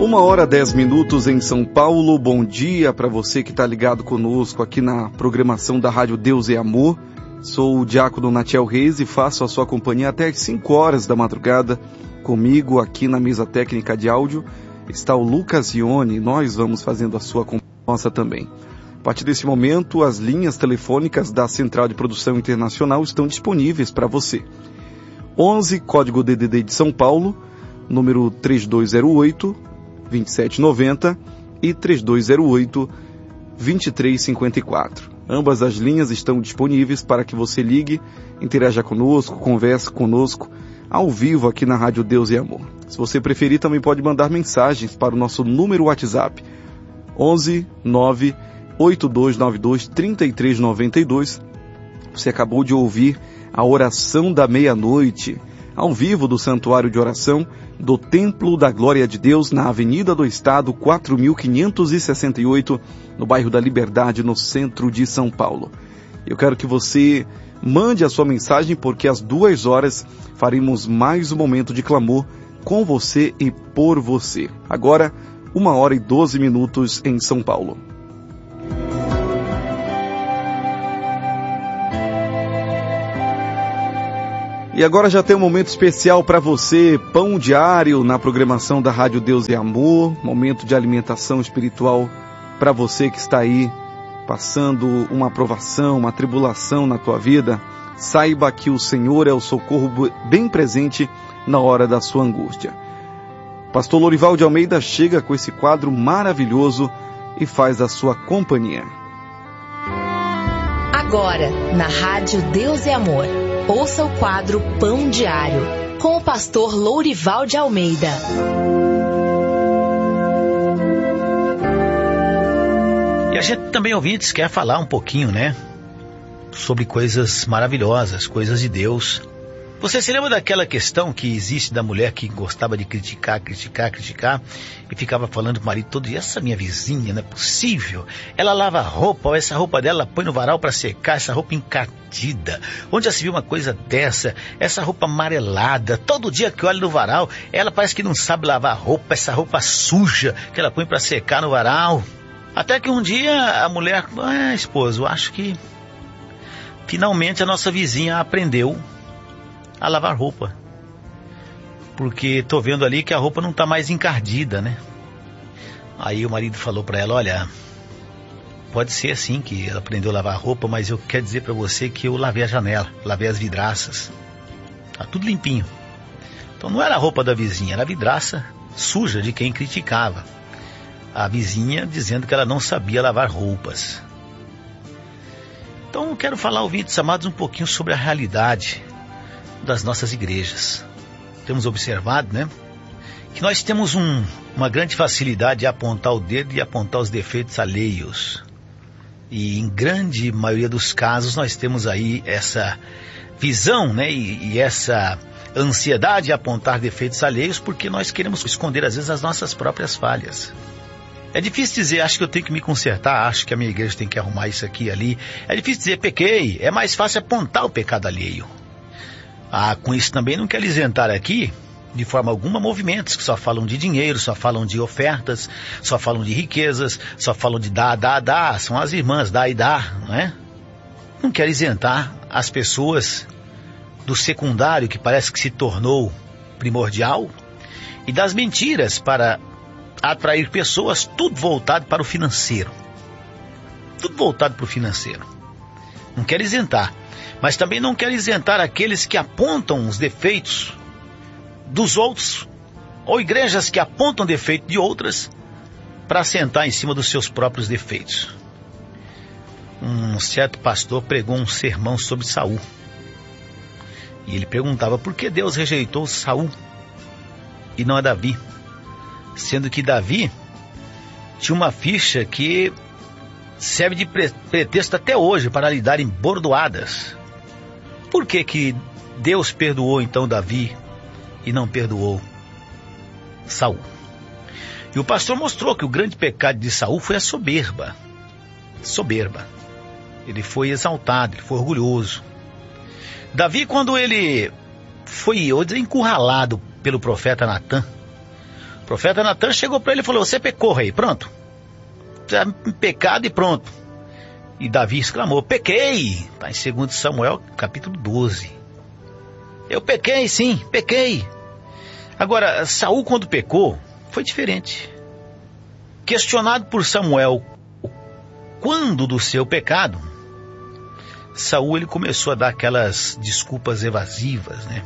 1h10 em São Paulo. Bom dia para você que está ligado conosco aqui na programação da Rádio Deus é Amor. Sou o Diácono Natiel Reis e faço a sua companhia até às 5 horas da madrugada. Comigo aqui na mesa técnica de áudio está o Lucas Ione. Nós vamos fazendo a sua companhia nossa também. A partir desse momento, as linhas telefônicas da Central de Produção Internacional estão disponíveis para você. 11, código DDD de São Paulo, número 3208-2790 e 3208-2354. Ambas as linhas estão disponíveis para que você ligue, interaja conosco, converse conosco ao vivo aqui na Rádio Deus e Amor. Se você preferir, também pode mandar mensagens para o nosso número WhatsApp 11 9 8292 3392. Você acabou de ouvir a oração da meia-noite, ao vivo do Santuário de Oração do Templo da Glória de Deus, na Avenida do Estado, 4568, no bairro da Liberdade, no centro de São Paulo. Eu quero que você mande a sua mensagem, porque às 2 horas faremos mais um momento de clamor com você e por você. Agora, 1h12 em São Paulo. E agora já tem um momento especial para você, pão diário na programação da Rádio Deus e Amor, momento de alimentação espiritual para você que está aí passando uma provação, uma tribulação na tua vida. Saiba que o Senhor é o socorro bem presente na hora da sua angústia. Pastor Lourival de Almeida chega com esse quadro maravilhoso e faz a sua companhia. Agora, na Rádio Deus e Amor, ouça o quadro Pão Diário, com o pastor Lourival de Almeida. E a gente também, ouvintes, quer falar um pouquinho, sobre coisas maravilhosas, coisas de Deus. Você se lembra daquela questão que existe da mulher que gostava de criticar e ficava falando pro marido todo dia: essa minha vizinha, não é possível, ela lava roupa, ou essa roupa dela põe no varal para secar, essa roupa encardida, onde já se viu uma coisa dessa, essa roupa amarelada, todo dia que olha no varal, ela parece que não sabe lavar roupa, essa roupa suja que ela põe para secar no varal. Até que um dia a mulher: esposo, acho que finalmente a nossa vizinha aprendeu a lavar roupa, porque tô vendo ali que a roupa não tá mais encardida, Aí o marido falou para ela: olha, pode ser assim que ela aprendeu a lavar roupa, mas eu quero dizer para você que eu lavei a janela, lavei as vidraças, tá tudo limpinho. Então não era a roupa da vizinha, era a vidraça suja de quem criticava a vizinha, dizendo que ela não sabia lavar roupas. Então eu quero falar, ouvintes amados, um pouquinho sobre a realidade das nossas igrejas. Temos observado, que nós temos uma grande facilidade de apontar o dedo e apontar os defeitos alheios. E em grande maioria dos casos nós temos aí essa visão, e essa ansiedade de apontar defeitos alheios, porque nós queremos esconder às vezes as nossas próprias falhas. É difícil dizer: acho que eu tenho que me consertar, acho que a minha igreja tem que arrumar isso aqui e ali. É difícil dizer: pequei. É mais fácil apontar o pecado alheio. Com isso também não quero isentar aqui, de forma alguma, movimentos que só falam de dinheiro, só falam de ofertas, só falam de riquezas, só falam de dá. São as irmãs, dá e dá, não é? Não quero isentar as pessoas do secundário, que parece que se tornou primordial, e das mentiras para atrair pessoas, tudo voltado para o financeiro. Tudo voltado para o financeiro. Não quero isentar. Mas também não quero isentar aqueles que apontam os defeitos dos outros, ou igrejas que apontam defeito de outras para sentar em cima dos seus próprios defeitos. Um certo pastor pregou um sermão sobre Saul. E ele perguntava: por que Deus rejeitou Saul e não a Davi? Sendo que Davi tinha uma ficha que serve de pretexto até hoje para lhe darem bordoadas. Por que Deus perdoou então Davi e não perdoou Saul? E o pastor mostrou que o grande pecado de Saul foi a soberba. Ele foi exaltado, ele foi orgulhoso. Davi, quando ele foi encurralado pelo profeta Natã, O profeta Natan chegou para ele e falou: você pecou, rei, pronto. Está pecado e pronto. E Davi exclamou: pequei. Está em 2 Samuel, capítulo 12. Eu pequei, sim, pequei. Agora, Saul, quando pecou, foi diferente. Questionado por Samuel quando do seu pecado, Saul ele começou a dar aquelas desculpas evasivas, né?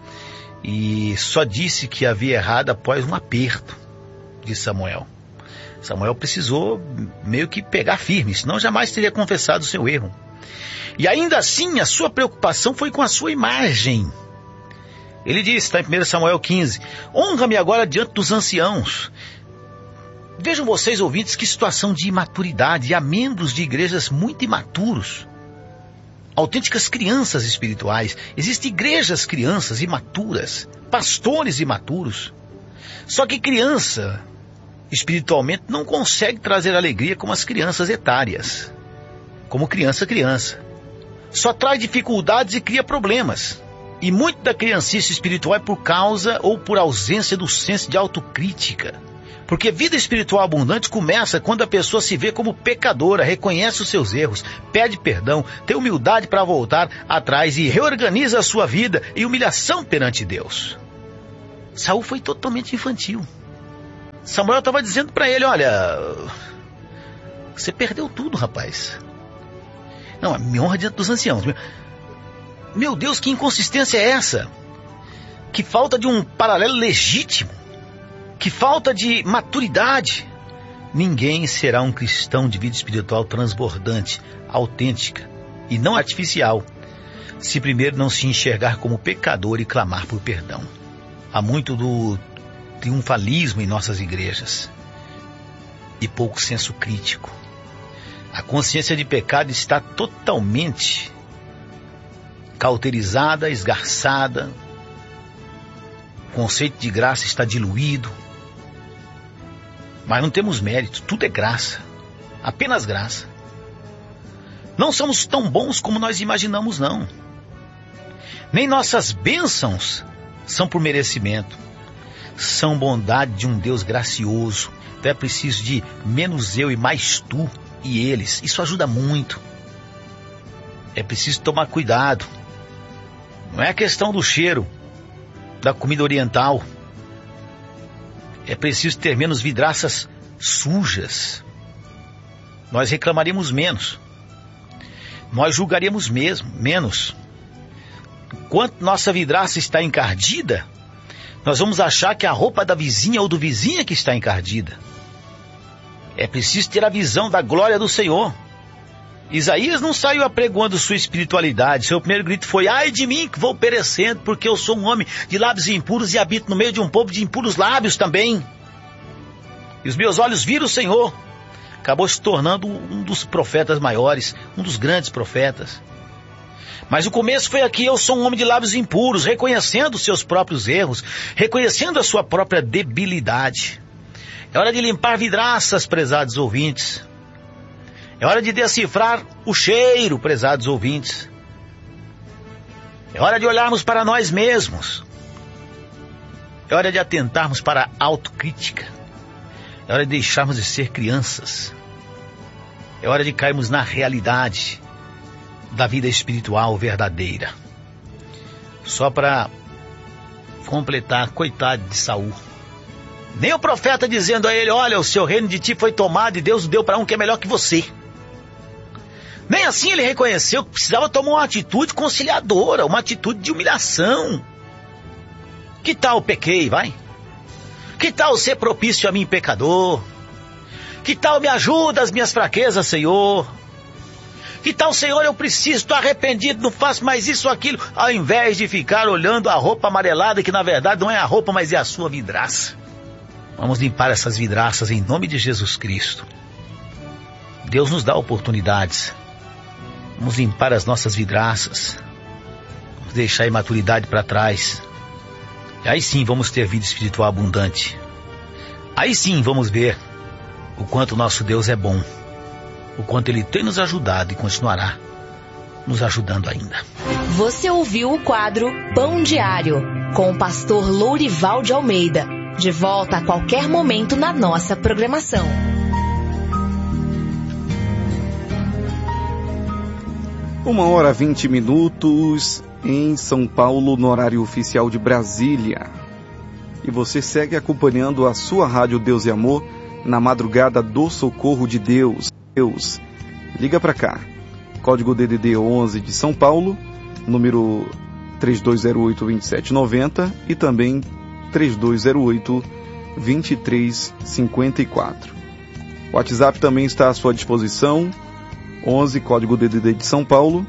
E só disse que havia errado após um aperto de Samuel. Samuel precisou meio que pegar firme, senão jamais teria confessado o seu erro. E ainda assim, a sua preocupação foi com a sua imagem. Ele disse, está em 1 Samuel 15, honra-me agora diante dos anciãos. Vejam vocês, ouvintes, que situação de imaturidade. Há membros de igrejas muito imaturos, autênticas crianças espirituais. Existem igrejas crianças imaturas, pastores imaturos. Só que criança, espiritualmente, não consegue trazer alegria como as crianças etárias. Como criança. Só traz dificuldades e cria problemas. E muito da criancice espiritual é por causa ou por ausência do senso de autocrítica. Porque vida espiritual abundante começa quando a pessoa se vê como pecadora, reconhece os seus erros, pede perdão, tem humildade para voltar atrás e reorganiza a sua vida em humilhação perante Deus. Saul foi totalmente infantil. Samuel estava dizendo para ele: olha, você perdeu tudo, rapaz. Não, me honra diante dos anciãos. Meu Deus, que inconsistência é essa? Que falta de um paralelo legítimo. Que falta de maturidade. Ninguém será um cristão de vida espiritual transbordante, autêntica e não artificial, se primeiro não se enxergar como pecador e clamar por perdão. Há muito do triunfalismo em nossas igrejas e pouco senso crítico. A consciência de pecado está totalmente cauterizada, esgarçada. O conceito de graça está diluído. Mas não temos mérito, tudo é graça, apenas graça. Não somos tão bons como nós imaginamos, não. Nem nossas bênçãos são por merecimento, são bondade de um Deus gracioso. Então é preciso de menos eu e mais tu e eles. Isso ajuda muito. É preciso tomar cuidado. Não é a questão do cheiro da comida oriental. É preciso ter menos vidraças sujas. Nós reclamaríamos menos. Nós julgaríamos menos. Enquanto nossa vidraça está encardida, nós vamos achar que a roupa da vizinha ou do vizinho que está encardida. É preciso ter a visão da glória do Senhor. Isaías não saiu apregoando sua espiritualidade. Seu primeiro grito foi: ai de mim que vou perecendo, porque eu sou um homem de lábios impuros e habito no meio de um povo de impuros lábios também. E os meus olhos viram o Senhor. Acabou se tornando um dos profetas maiores, um dos grandes profetas. Mas o começo foi aqui: eu sou um homem de lábios impuros, reconhecendo os seus próprios erros, reconhecendo a sua própria debilidade. É hora de limpar vidraças, prezados ouvintes. É hora de decifrar o cheiro, prezados ouvintes. É hora de olharmos para nós mesmos. É hora de atentarmos para a autocrítica. É hora de deixarmos de ser crianças. É hora de cairmos na realidade da vida espiritual verdadeira. Só para completar, coitado de Saul. Nem o profeta dizendo a ele: olha, o seu reino de ti foi tomado e Deus o deu para um que é melhor que você. Nem assim ele reconheceu que precisava tomar uma atitude conciliadora, uma atitude de humilhação. Que tal pequei, vai? Que tal ser propício a mim, pecador? Que tal me ajuda as minhas fraquezas, Senhor? Que tal, Senhor, eu preciso, estou arrependido, não faço mais isso ou aquilo, ao invés de ficar olhando a roupa amarelada, que na verdade não é a roupa, mas é a sua vidraça. Vamos limpar essas vidraças em nome de Jesus Cristo. Deus nos dá oportunidades. Vamos limpar as nossas vidraças. Vamos deixar a imaturidade para trás. E aí sim vamos ter vida espiritual abundante. Aí sim vamos ver o quanto nosso Deus é bom. O quanto Ele tem nos ajudado e continuará nos ajudando ainda. Você ouviu o quadro Pão Diário, com o pastor Lourival de Almeida. De volta a qualquer momento na nossa programação. Uma hora 20 minutos em São Paulo, no horário oficial de Brasília. E você segue acompanhando a sua Rádio Deus e Amor na madrugada do Socorro de Deus. Liga para cá. Código DDD 11 de São Paulo, número 3208-2790 e também 3208-2354. O WhatsApp também está à sua disposição, 11, código DDD de São Paulo,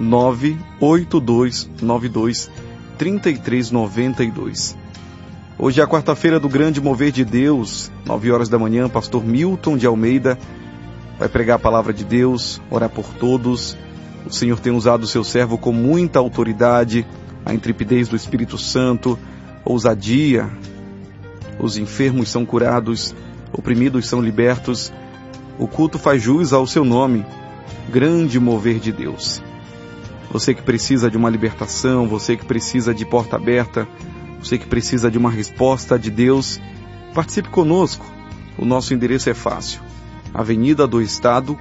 98292-3392. Hoje é a quarta-feira do Grande Mover de Deus, 9 horas da manhã, pastor Milton de Almeida vai pregar a palavra de Deus, orar por todos. O Senhor tem usado o seu servo com muita autoridade, a intrepidez do Espírito Santo, ousadia. Os enfermos são curados, oprimidos são libertos. O culto faz jus ao seu nome, Grande Mover de Deus. Você que precisa de uma libertação, você que precisa de porta aberta, você que precisa de uma resposta de Deus, participe conosco. O nosso endereço é fácil. Avenida do Estado,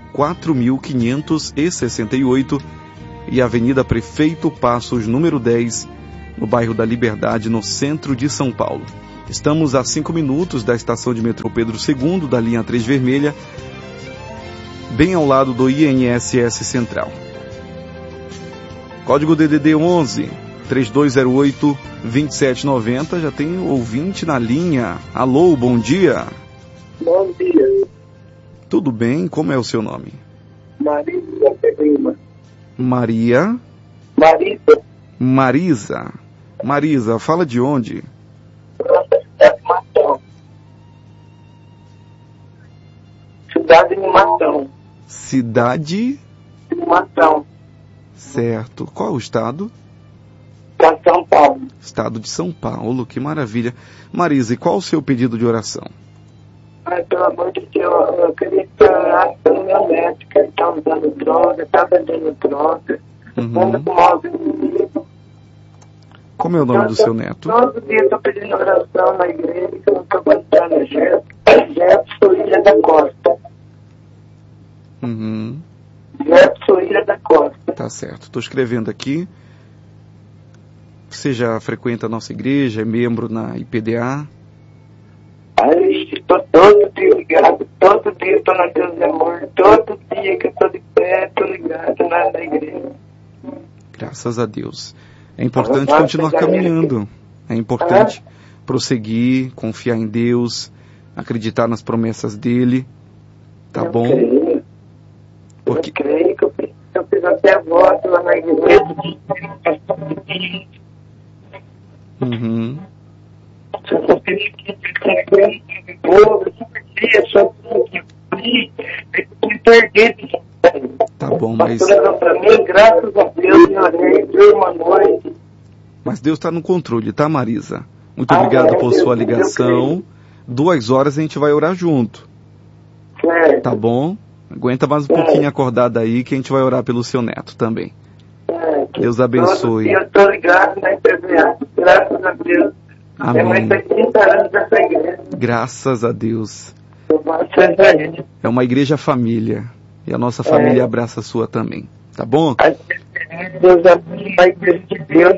4568 e Avenida Prefeito Passos, número 10, no bairro da Liberdade, no centro de São Paulo. Estamos a 5 minutos da estação de metrô Pedro II, da linha 3 vermelha, bem ao lado do INSS Central. Código DDD 11 3208-2790, já tem ouvinte na linha. Alô, bom dia. Bom dia. Tudo bem? Como é o seu nome? Marisa Lima. Maria? Marisa. Marisa, fala de onde? Cidade de Matão. Cidade? Matão. Certo. Qual é o estado? São Paulo. Estado de São Paulo, que maravilha. Marisa, e qual o seu pedido de oração? Ai, pelo amor de Deus, eu queria orar pelo meu neto, que ele está usando droga, está vendendo droga, anda com maus inimigos. Como é o nome do seu neto? Todo dia estou pedindo oração na igreja, que eu não estou aguentando. Jefferson Ilha da Costa. Jefferson Ilha da Costa. Tá certo, estou escrevendo aqui. Você já frequenta a nossa igreja, é membro na IPDA? Ai, estou todo dia ligado, todo dia estou na Deus e Amor, todo dia que eu estou de pé, estou ligado na igreja. Graças a Deus. É importante continuar caminhando, é importante prosseguir, confiar em Deus, acreditar nas promessas dele, tá bom? Eu creio que eu fiz até voto lá na igreja. Tá bom, mas... Pra mim, graças a Deus, eu orei, deu uma noite. Mas Deus está no controle, tá, Marisa? Muito obrigado por sua ligação. 2 horas a gente vai orar junto. Certo. Tá bom? Aguenta mais um pouquinho acordada aí que a gente vai orar pelo seu neto também. Deus abençoe. Eu estou ligado na IPVA, graças a Deus. Amém. Minha mãe tem 30 anos dessa igreja. Graças a Deus. Eu É uma igreja família. E a nossa família abraça a sua também. Tá bom? Deus abençoe a igreja de Deus.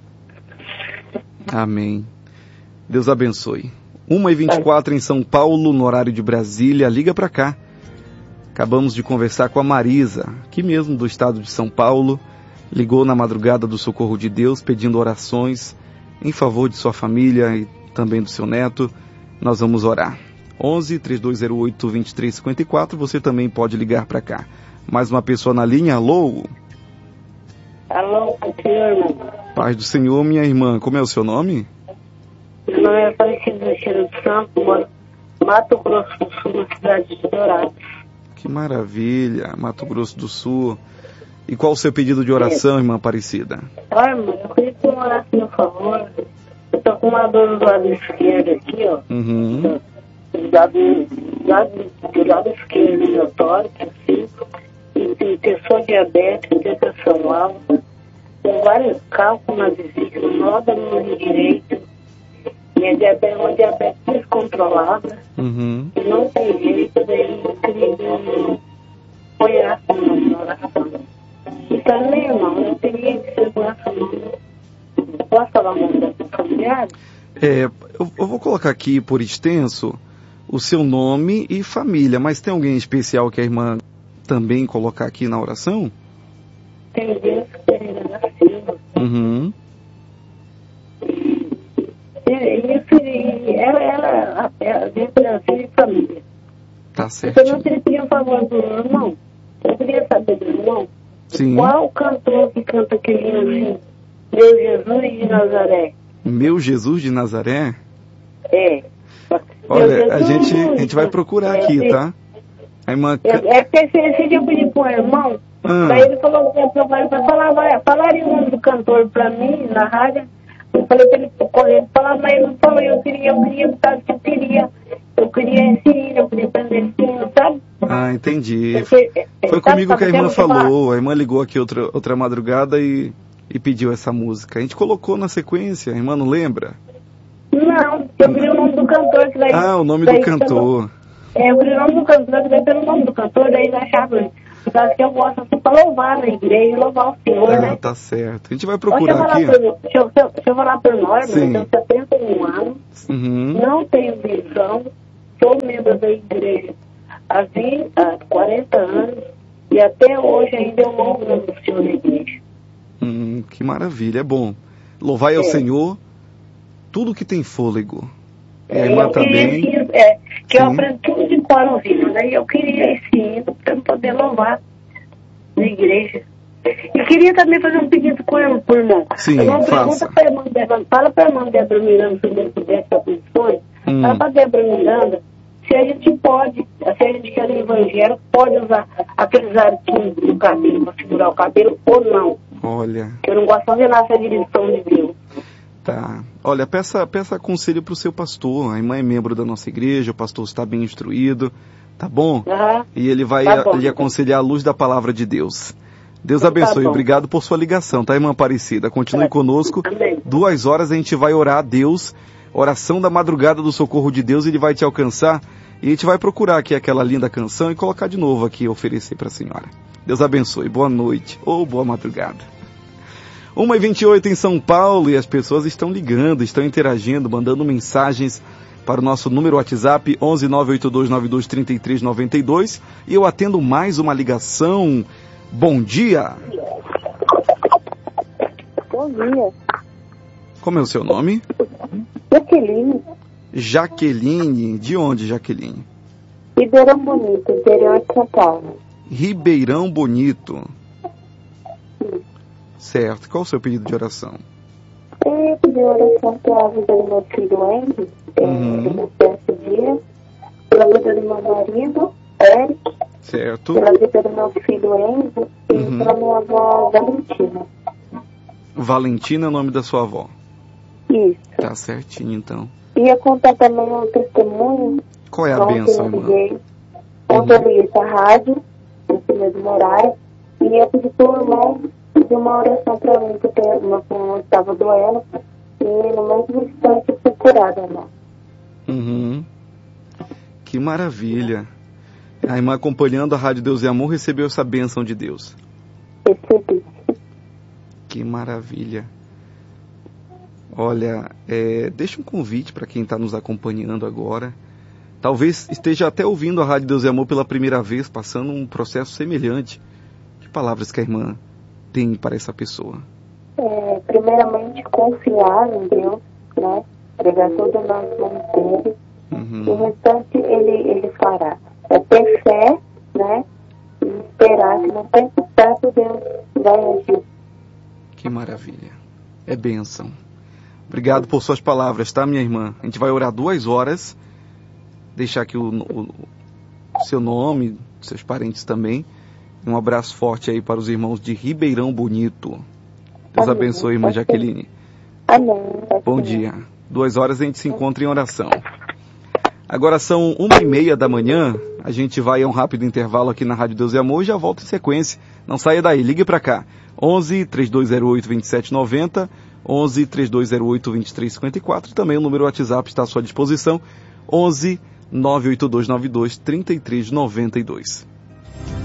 Amém. Deus abençoe. 1h24 em São Paulo, no horário de Brasília. Liga pra cá. Acabamos de conversar com a Marisa, aqui mesmo do estado de São Paulo. Ligou na madrugada do Socorro de Deus, pedindo orações em favor de sua família e também do seu neto. Nós vamos orar. 11-3208-2354, você também pode ligar para cá. Mais uma pessoa na linha, alô? Alô, Senhor. Paz do Senhor, minha irmã, como é o seu nome? Meu nome é Aparecido Mexeiro de Santo, Mato Grosso do Sul, na cidade de Dourados. Que maravilha, Mato Grosso do Sul. E qual o seu pedido de oração, irmã Aparecida? Olha, irmão, eu queria que você orasse, por favor. Eu tô com uma dor do lado esquerdo aqui, ó. Do lado esquerdo, meu tórax, assim. E pessoa diabética, pressão alta. Tem vários cálculos na vesícula, nódulo no direito. Minha diabetes é uma diabetes descontrolada. Uhum. E não tem jeito, daí eu queria apoiar na oração. Então, meu irmão, eu teria que ser oração. Posso falar o nome dessa familiar? Eu vou colocar aqui por extenso o seu nome e família, mas tem alguém especial que a irmã também colocar aqui na oração? Tem Deus Pereira da Silva. Uhum. Ela dentro da filha e família. Tá certo. Você não teria um favor do irmão? Eu queria saber do irmão. Sim. Qual cantor que canta aquele hino? Meu Jesus de Nazaré. Meu Jesus de Nazaré? É. Olha, a gente vai procurar aqui, tá? A irmã... Porque esse dia eu pedi pro irmão, daí ele falou que ia procurar para falar, falaria o nome do cantor pra mim na rádio. Eu falei pra ele correr, falar, mas ele não falou, eu queria, por causa que eu queria esse hino, eu queria aprender esse hino, sabe? Ah, entendi. Foi comigo que a irmã falou, a irmã ligou aqui outra madrugada e pediu essa música. A gente colocou na sequência, a irmã não lembra? Não, eu queria o nome do cantor. Que daí, o nome do cantor. Eu queria o nome do cantor, que daí pelo nome do cantor, daí eu achava, por causa que eu gosto assim pra louvar na igreja, louvar o Senhor, né? Tá certo. A gente vai procurar aqui. Deixa eu falar por nós, eu tenho 71 anos, não tenho visão, sou membro da igreja há 40 anos e até hoje ainda eu louvo o Senhor na igreja. Que maravilha, é bom. Louvai ao Senhor tudo que tem fôlego. E a irmã também. Que eu aprendo tudo de cor ouvindo, né? E eu queria esse hino para poder louvar na igreja. E queria também fazer um pedido com ela, por irmão. Sim, faça. Fala para a irmã Débora Miranda, se Deus puder, essa posição. Fala para a Débora Miranda, se a gente quer no evangelho, pode usar aqueles arquinhos do cabelo para segurar o cabelo ou não. Olha. Eu não gosto de fazer nada da direção de Deus. Tá. Olha, peça conselho para o seu pastor. A irmã é membro da nossa igreja, o pastor está bem instruído, tá bom? E ele vai lhe aconselhar à luz da palavra de Deus. Deus abençoe. Obrigado por sua ligação, tá, irmã Aparecida? Continue conosco. Amém. 2 horas a gente vai orar a Deus. Oração da madrugada do socorro de Deus, ele vai te alcançar. E a gente vai procurar aqui aquela linda canção e colocar de novo aqui, oferecer para a senhora. Deus abençoe. Boa noite ou boa madrugada. 1h28 em São Paulo e as pessoas estão ligando, estão interagindo, mandando mensagens para o nosso número WhatsApp 11982923392 e eu atendo mais uma ligação. Bom dia. Bom dia. Como é o seu nome? Jaqueline. Jaqueline. De onde, Jaqueline? Ribeirão Bonito, interior de São Paulo. Ribeirão Bonito. Certo. Qual o seu pedido de oração? Eu pedi oração pela vida do meu filho Henry, do dia, pela vida do meu marido, Eric, certo. Pela vida do meu filho Enzo e pela minha avó Valentina. Valentina é o nome da sua avó? Isso. Tá certinho, então. Ia contar também um testemunho. Qual é a bênção, irmã? Ontem eu liguei essa rádio, nesse mesmo horário, e eu pedi para o irmão pedir uma oração para mim, porque meu pulmão estava doendo, e no mesmo instante eu fui curada, irmão. Que maravilha. A irmã acompanhando a Rádio Deus e Amor recebeu essa bênção de Deus. Recebi. Que maravilha. Olha, deixa um convite para quem está nos acompanhando agora. Talvez esteja até ouvindo a Rádio Deus e Amor pela primeira vez, passando um processo semelhante. Que palavras que a irmã tem para essa pessoa? Primeiramente, confiar em Deus, né? Pregar tudo nas mãos dele. E o restante ele fará. É ter fé, né? E esperar que no tempo certo Deus vai agir. Que maravilha. É bênção. Obrigado por suas palavras, tá, minha irmã? A gente vai orar 2 horas. Deixar aqui o seu nome, seus parentes também. Um abraço forte aí para os irmãos de Ribeirão Bonito. Deus abençoe, irmã Jaqueline. Amém. Bom dia. 2 horas a gente se encontra em oração. Agora são 1h30 da manhã. A gente vai a um rápido intervalo aqui na Rádio Deus e Amor e já volta em sequência. Não saia daí, ligue para cá. 11 3208 2790 11 3208 2354. Também o número WhatsApp está à sua disposição, 11 98292 3392.